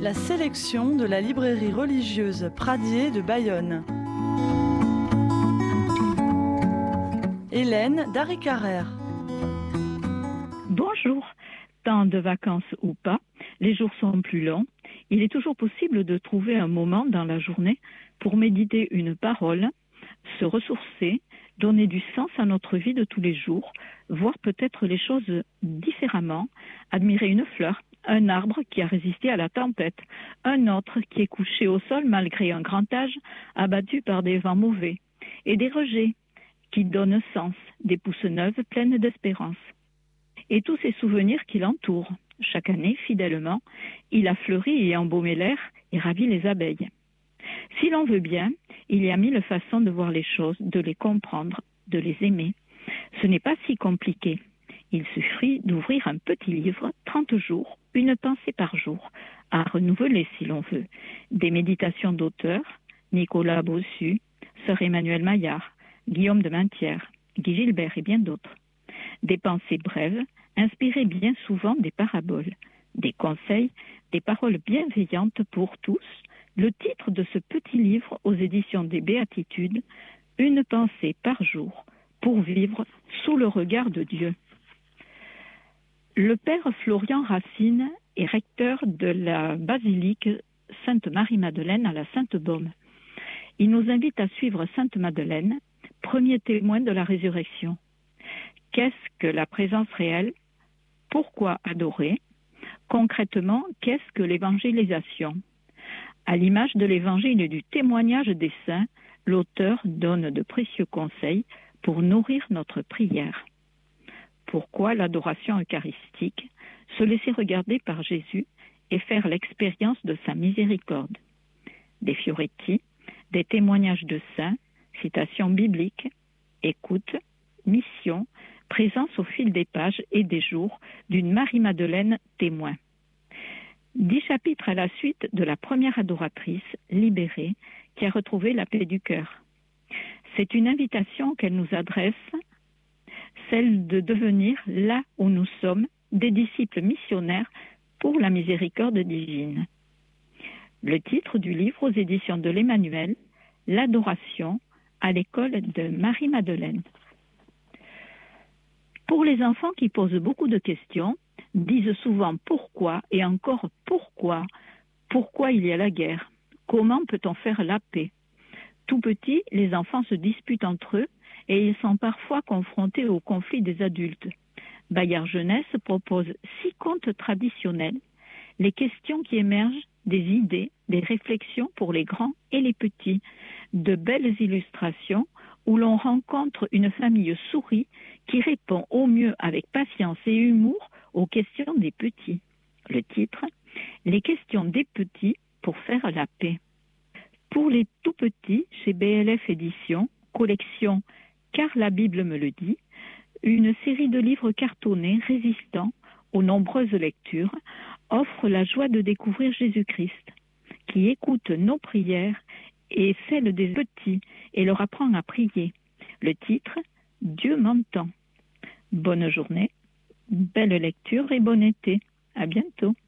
La sélection de la librairie religieuse Pradier de Bayonne. Hélène Darry-Carrère. Bonjour. Temps de vacances ou pas, les jours sont plus longs. Il est toujours possible de trouver un moment dans la journée pour méditer une parole, se ressourcer, donner du sens à notre vie de tous les jours, voir peut-être les choses différemment, admirer une fleur, un arbre qui a résisté à la tempête, un autre qui est couché au sol malgré un grand âge, abattu par des vents mauvais, et des rejets qui donnent sens, des pousses neuves pleines d'espérance. Et tous ces souvenirs qui l'entourent. Chaque année, fidèlement, il a fleuri et embaumé l'air et ravi les abeilles. Si l'on veut bien, il y a mille façons de voir les choses, de les comprendre, de les aimer. Ce n'est pas si compliqué. Il suffit d'ouvrir un petit livre, 30 jours, une pensée par jour, à renouveler si l'on veut. Des méditations d'auteurs, Nicolas Bossu, Sœur Emmanuelle Maillard, Guillaume de Maintière, Guy Gilbert et bien d'autres. Des pensées brèves, inspirées bien souvent des paraboles, des conseils, des paroles bienveillantes pour tous. Le titre de ce petit livre aux éditions des Béatitudes, Une pensée par jour pour vivre sous le regard de Dieu. Le père Florian Racine est recteur de la basilique Sainte-Marie-Madeleine à la Sainte-Baume. Il nous invite à suivre Sainte Madeleine, premier témoin de la résurrection. Qu'est-ce que la présence réelle? Pourquoi adorer? Concrètement, qu'est-ce que l'évangélisation? À l'image de l'évangile et du témoignage des saints, l'auteur donne de précieux conseils pour nourrir notre prière. Pourquoi l'adoration eucharistique? Se laisser regarder par Jésus et faire l'expérience de sa miséricorde. Des Fioretti, des témoignages de saints, citations bibliques, écoute, mission, présence au fil des pages et des jours d'une Marie-Madeleine témoin. 10 chapitres à la suite de la première adoratrice libérée qui a retrouvé la paix du cœur. C'est une invitation qu'elle nous adresse, celle de devenir, là où nous sommes, des disciples missionnaires pour la miséricorde divine. Le titre du livre aux éditions de l'Emmanuel, L'adoration à l'école de Marie-Madeleine. Pour les enfants qui posent beaucoup de questions, disent souvent pourquoi et encore pourquoi il y a la guerre, comment peut-on faire la paix. Tout petit, les enfants se disputent entre eux et ils sont parfois confrontés au conflit des adultes. Bayard Jeunesse propose 6 contes traditionnels, les questions qui émergent, des idées, des réflexions pour les grands et les petits, de belles illustrations où l'on rencontre une famille souris qui répond au mieux avec patience et humour aux questions des petits. Le titre, Les questions des petits pour faire la paix. Pour les tout petits, chez BLF Éditions, collection Car la Bible me le dit, une série de livres cartonnés résistants aux nombreuses lectures offre la joie de découvrir Jésus-Christ, qui écoute nos prières et celles des petits et leur apprend à prier. Le titre, Dieu m'entend. Bonne journée, belle lecture et bon été. À bientôt.